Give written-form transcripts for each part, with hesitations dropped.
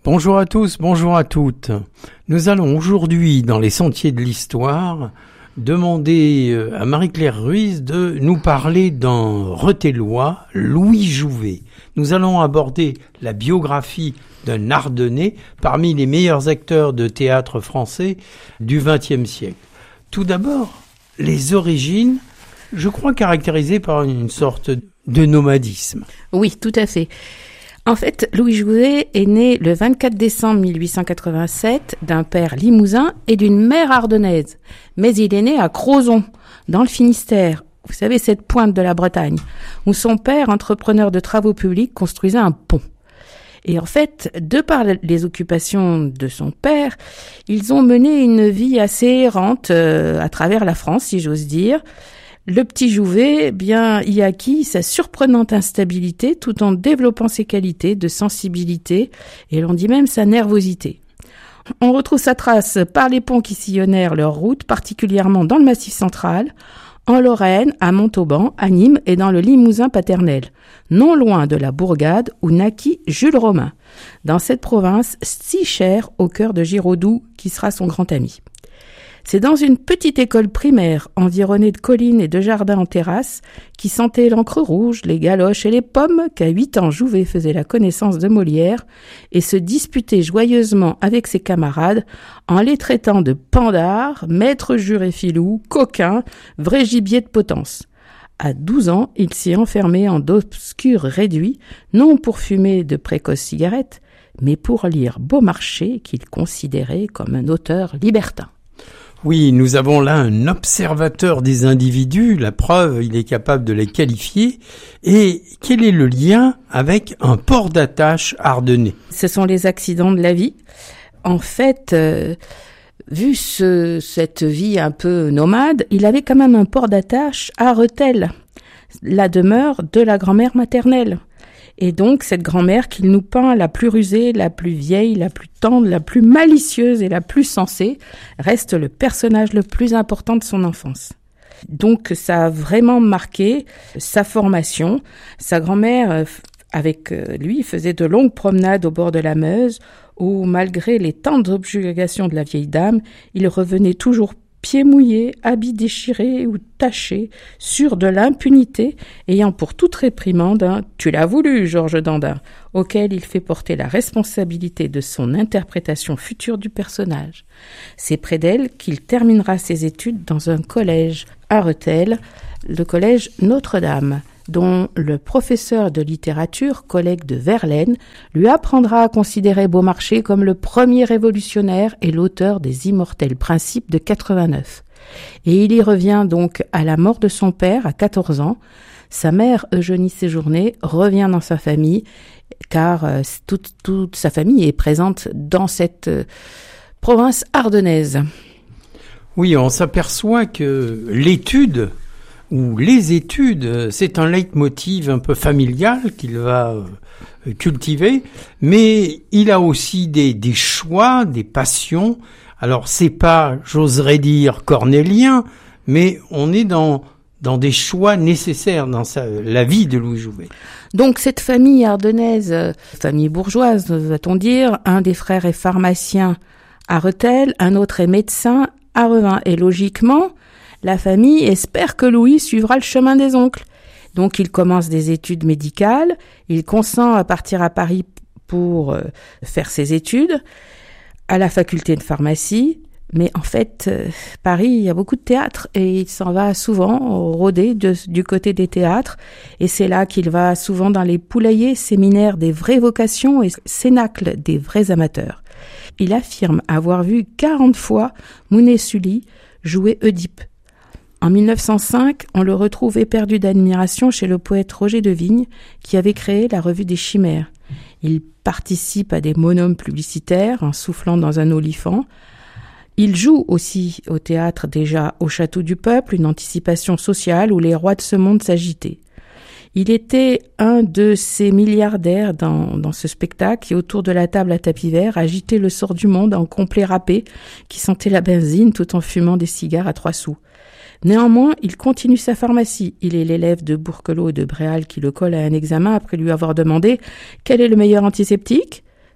Bonjour à tous, bonjour à toutes. Nous allons aujourd'hui, dans les sentiers de l'histoire, demander à Marie-Claire Ruiz de nous parler d'un Rethelois, Louis Jouvet. Nous allons aborder la biographie d'un Ardennais parmi les meilleurs acteurs de théâtre français du XXe siècle. Tout d'abord, les origines, je crois caractérisées par une sorte de nomadisme. Oui, tout à fait. En fait, Louis Jouvet est né le 24 décembre 1887 d'un père limousin et d'une mère ardennaise. Mais il est né à Crozon, dans le Finistère. Vous savez, cette pointe de la Bretagne, où son père, entrepreneur de travaux publics, construisait un pont. Et en fait, de par les occupations de son père, ils ont mené une vie assez errante à travers la France, si j'ose dire. Le petit Jouvet, y acquit sa surprenante instabilité tout en développant ses qualités de sensibilité et l'on dit même sa nervosité. On retrouve sa trace par les ponts qui sillonnèrent leur route, particulièrement dans le Massif central, en Lorraine, à Montauban, à Nîmes et dans le Limousin paternel, non loin de la Bourgade où naquit Jules Romain, dans cette province si chère au cœur de Giraudoux qui sera son grand ami. C'est dans une petite école primaire, environnée de collines et de jardins en terrasse, qui sentait l'encre rouge, les galoches et les pommes, qu'à 8 ans Jouvet faisait la connaissance de Molière et se disputait joyeusement avec ses camarades en les traitant de pandards, maîtres jurés filous, coquins, vrais gibiers de potence. À 12 ans, il s'y enfermait en d'obscurs réduits, non pour fumer de précoces cigarettes, mais pour lire Beaumarchais qu'il considérait comme un auteur libertin. Oui, nous avons là un observateur des individus, la preuve, il est capable de les qualifier. Et quel est le lien avec un port d'attache ardennais ? Ce sont les accidents de la vie. En fait, vu cette vie un peu nomade, il avait quand même un port d'attache à Rethel, la demeure de la grand-mère maternelle. Et donc, cette grand-mère qu'il nous peint la plus rusée, la plus vieille, la plus tendre, la plus malicieuse et la plus sensée, reste le personnage le plus important de son enfance. Donc, ça a vraiment marqué sa formation. Sa grand-mère, avec lui, faisait de longues promenades au bord de la Meuse, où, malgré les tendres objurgations de la vieille dame, il revenait toujours pieds mouillés, habits déchirés ou tachés, sûr de l'impunité, ayant pour toute réprimande un « tu l'as voulu, Georges Dandin », auquel il fait porter la responsabilité de son interprétation future du personnage. C'est près d'elle qu'il terminera ses études dans un collège à Rethel, le collège Notre-Dame, dont le professeur de littérature, collègue de Verlaine, lui apprendra à considérer Beaumarchais comme le premier révolutionnaire et l'auteur des Immortels Principes de 89. Et il y revient donc à la mort de son père à 14 ans. Sa mère, Eugénie Séjourné, revient dans sa famille, car toute sa famille est présente dans cette province ardennaise. Oui, on s'aperçoit que l'étude ou les études, c'est un leitmotiv un peu familial qu'il va cultiver, mais il a aussi des choix, des passions. Alors c'est pas, j'oserais dire, cornélien, mais on est dans des choix nécessaires dans la vie de Louis Jouvet. Donc cette famille ardennaise, famille bourgeoise, va-t-on dire, un des frères est pharmacien à Rethel, un autre est médecin à Revin, et logiquement, la famille espère que Louis suivra le chemin des oncles. Donc il commence des études médicales, il consent à partir à Paris pour faire ses études, à la faculté de pharmacie, mais en fait, Paris, il y a beaucoup de théâtre et il s'en va souvent rôder du côté des théâtres, et c'est là qu'il va souvent dans les poulaillers, séminaires des vraies vocations et cénacles des vrais amateurs. Il affirme avoir vu 40 fois Mounet Sully jouer Oedipe. En 1905, on le retrouve éperdu d'admiration chez le poète Roger de Vigne, qui avait créé la Revue des Chimères. Il participe à des monômes publicitaires en soufflant dans un olifant. Il joue aussi au théâtre déjà au Château du Peuple, une anticipation sociale où les rois de ce monde s'agitaient. Il était un de ces milliardaires dans ce spectacle qui, autour de la table à tapis vert, agitait le sort du monde en complet râpé, qui sentait la benzine tout en fumant des cigares à 3 sous. Néanmoins, il continue sa pharmacie. Il est l'élève de Bourquelot et de Bréal qui le colle à un examen après lui avoir demandé quel est le meilleur antiseptique.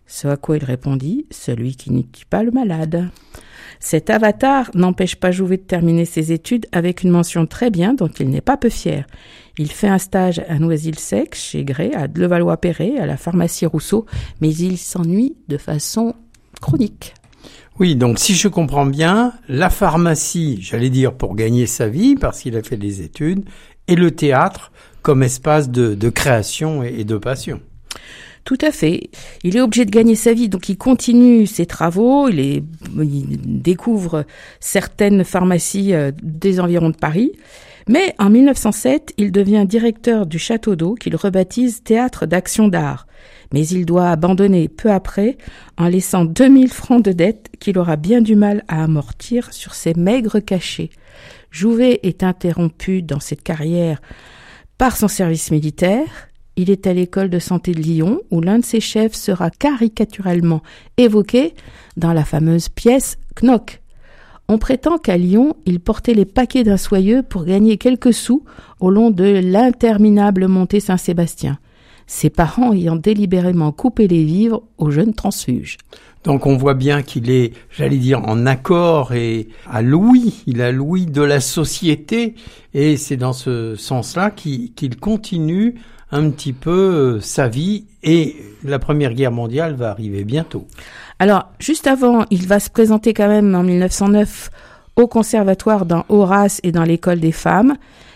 Ce à quoi il répondit « Celui qui ne tue pas le malade ». Cet avatar n'empêche pas Jouvet de terminer ses études avec une mention très bien dont il n'est pas peu fier. Il fait un stage à Noisy-le-Sec, chez Gray, à Levallois-Perret, à la pharmacie Rousseau, mais il s'ennuie de façon chronique. Oui, donc si je comprends bien, la pharmacie, j'allais dire pour gagner sa vie, parce qu'il a fait des études, et le théâtre comme espace de création et de passion. Tout à fait. Il est obligé de gagner sa vie, donc il continue ses travaux, il découvre certaines pharmacies des environs de Paris. Mais en 1907, il devient directeur du Château d'Eau, qu'il rebaptise Théâtre d'Action d'Art. Mais il doit abandonner peu après, en laissant 2000 francs de dette qu'il aura bien du mal à amortir sur ses maigres cachets. Jouvet est interrompu dans cette carrière par son service militaire. Il est à l'école de santé de Lyon, où l'un de ses chefs sera caricaturalement évoqué dans la fameuse pièce Knock. On prétend qu'à Lyon, il portait les paquets d'un soyeux pour gagner quelques sous au long de l'interminable montée Saint-Sébastien, ses parents ayant délibérément coupé les vivres aux jeunes transfuges. Donc on voit bien qu'il est, j'allais dire, en accord et à l'ouïe, il a l'ouïe de la société, et c'est dans ce sens-là qu'il continue un petit peu sa vie, et la Première Guerre mondiale va arriver bientôt. Alors, juste avant, il va se présenter quand même en 1909 au conservatoire dans Horace et dans l'école des femmes,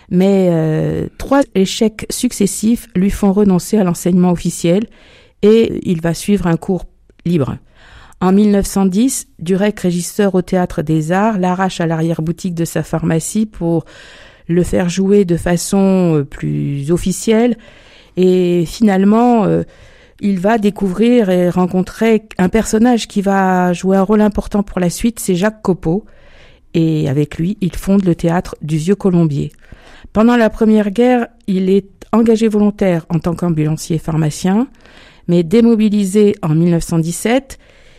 mais 3 échecs successifs lui font renoncer à l'enseignement officiel et il va suivre un cours libre. En 1910, Durek, régisseur au Théâtre des Arts, l'arrache à l'arrière-boutique de sa pharmacie pour le faire jouer de façon plus officielle. Et finalement, il va découvrir et rencontrer un personnage qui va jouer un rôle important pour la suite, c'est Jacques Copeau. Et avec lui, il fonde le théâtre du Vieux Colombier. Pendant la Première Guerre, il est engagé volontaire en tant qu'ambulancier pharmacien, mais démobilisé en 1917,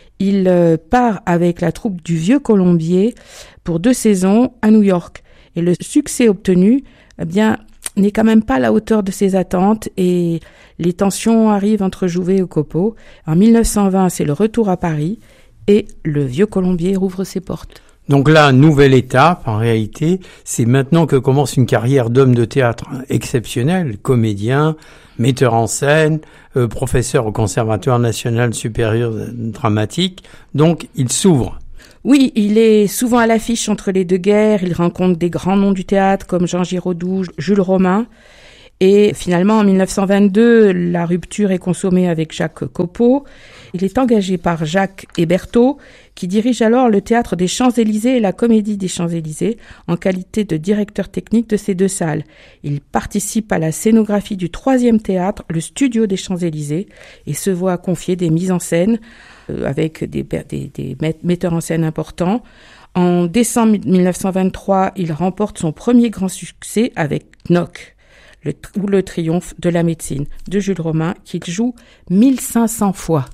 il part avec la troupe du Vieux Colombier pour 2 saisons à New York. Et le succès obtenu, eh bien, n'est quand même pas à la hauteur de ses attentes et les tensions arrivent entre Jouvet et Copeau. En 1920, c'est le retour à Paris et le Vieux Colombier rouvre ses portes. Donc là, nouvelle étape, en réalité, c'est maintenant que commence une carrière d'homme de théâtre exceptionnel, comédien, metteur en scène, professeur au Conservatoire national supérieur dramatique. Donc, il s'ouvre. Oui, il est souvent à l'affiche entre les 2 guerres, il rencontre des grands noms du théâtre comme Jean Giraudoux, Jules Romain, et finalement en 1922, la rupture est consommée avec Jacques Copeau. Il est engagé par Jacques Hébertot, qui dirige alors le théâtre des Champs-Élysées et la Comédie des Champs-Élysées, en qualité de directeur technique de ces 2 salles. Il participe à la scénographie du 3e théâtre, le Studio des Champs-Élysées, et se voit confier des mises en scène avec des metteurs en scène importants. En décembre 1923, il remporte son premier grand succès avec Knock, ou le triomphe de la médecine de Jules Romain, qu'il joue 1500 fois.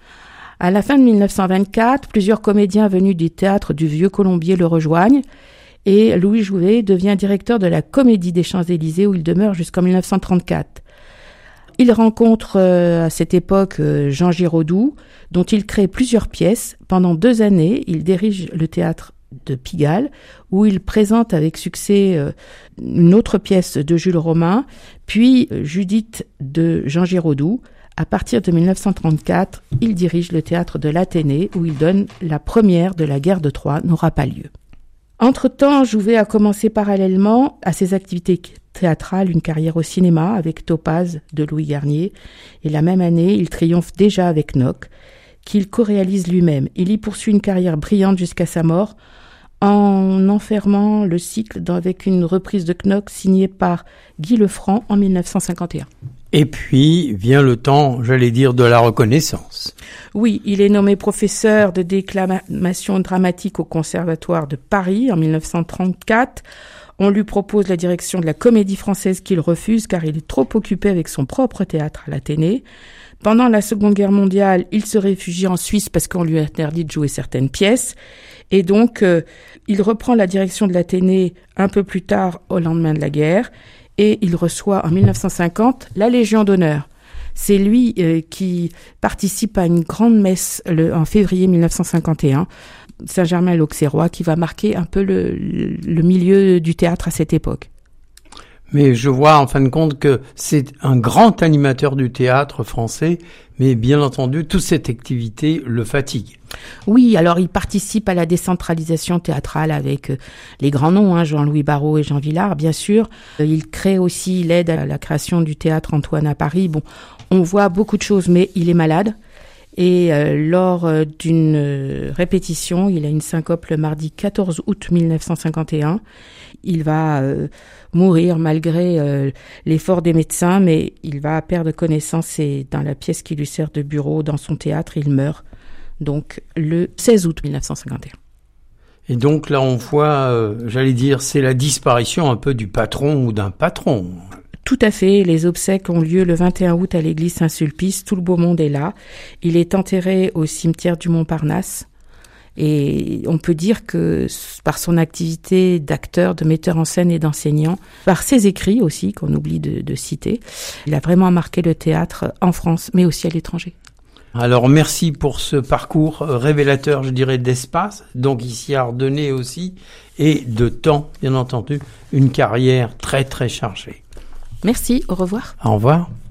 À la fin de 1924, plusieurs comédiens venus du théâtre du Vieux Colombier le rejoignent et Louis Jouvet devient directeur de la Comédie des Champs-Élysées où il demeure jusqu'en 1934. Il rencontre à cette époque Jean Giraudoux, dont il crée plusieurs pièces. Pendant 2 années, il dirige le théâtre de Pigalle, où il présente avec succès une autre pièce de Jules Romain, puis Judith de Jean Giraudoux. À partir de 1934, il dirige le théâtre de l'Athénée, où il donne la première de la guerre de Troie n'aura pas lieu. Entre-temps, Jouvet a commencé parallèlement à ses activités théâtrales une carrière au cinéma avec Topaz de Louis Garnier. Et la même année, il triomphe déjà avec Knock, qu'il co-réalise lui-même. Il y poursuit une carrière brillante jusqu'à sa mort, en enfermant le cycle avec une reprise de Knock signée par Guy Lefranc en 1951. Et puis vient le temps, j'allais dire, de la reconnaissance. Oui, il est nommé professeur de déclamation dramatique au Conservatoire de Paris en 1934. On lui propose la direction de la Comédie Française qu'il refuse car il est trop occupé avec son propre théâtre à l'Athénée. Pendant la Seconde Guerre mondiale, il se réfugie en Suisse parce qu'on lui interdit de jouer certaines pièces. Et donc, il reprend la direction de l'Athénée un peu plus tard, au lendemain de la guerre, et il reçoit en 1950 la Légion d'honneur. C'est lui qui participe à une grande messe en février 1951, Saint-Germain-l'Auxerrois, qui va marquer un peu le milieu du théâtre à cette époque. Mais je vois en fin de compte que c'est un grand animateur du théâtre français, mais bien entendu, toute cette activité le fatigue. Oui, alors il participe à la décentralisation théâtrale avec les grands noms, Jean-Louis Barrault et Jean Vilar, bien sûr. Il crée aussi l'aide à la création du théâtre Antoine à Paris. Bon, on voit beaucoup de choses, mais il est malade. Et lors d'une répétition, il a une syncope le mardi 14 août 1951. Il va mourir malgré l'effort des médecins, mais il va perdre connaissance et dans la pièce qui lui sert de bureau dans son théâtre, il meurt. Donc le 16 août 1951. Et donc là, on voit, c'est la disparition un peu du patron ou d'un patron. Tout à fait. Les obsèques ont lieu le 21 août à l'église Saint-Sulpice. Tout le beau monde est là. Il est enterré au cimetière du Montparnasse. Et on peut dire que par son activité d'acteur, de metteur en scène et d'enseignant, par ses écrits aussi, qu'on oublie de citer, il a vraiment marqué le théâtre en France, mais aussi à l'étranger. Alors merci pour ce parcours révélateur, je dirais, d'espace, donc ici à Ardennais aussi, et de temps, bien entendu, une carrière très très chargée. Merci, au revoir. Au revoir.